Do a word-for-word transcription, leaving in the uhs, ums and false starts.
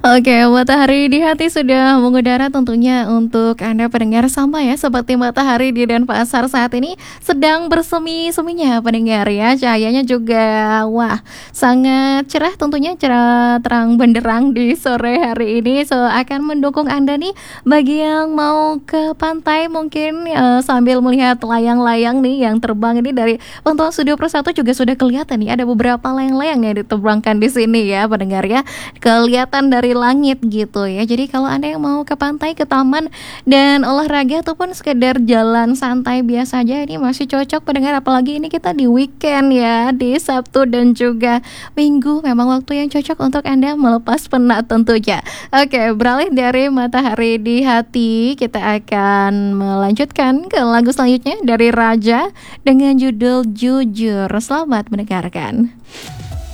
Oke, matahari di hati sudah mengudara tentunya untuk Anda pendengar sama ya seperti matahari di Denpasar saat ini sedang bersemi-seminya pendengar ya. Cahayanya juga wah sangat cerah tentunya cerah terang benderang di sore hari ini. So akan mendukung Anda nih bagi yang mau ke pantai mungkin eh, sambil melihat layang-layang nih yang terbang ini dari pantauan Studio Plus satu juga sudah kelihatan nih ada beberapa layang-layang yang diterbangkan di sini ya pendengar ya. Kelihatan dari langit gitu ya. Jadi kalau Anda yang mau ke pantai, ke taman dan olahraga ataupun sekedar jalan santai biasa aja ini masih cocok pendengar, apalagi ini kita di weekend ya, di Sabtu dan juga Minggu memang waktu yang cocok untuk Anda melepas penat tentunya. Oke, beralih dari matahari di hati, kita akan melanjutkan ke lagu selanjutnya dari Raja dengan judul Jujur. Selamat mendengarkan.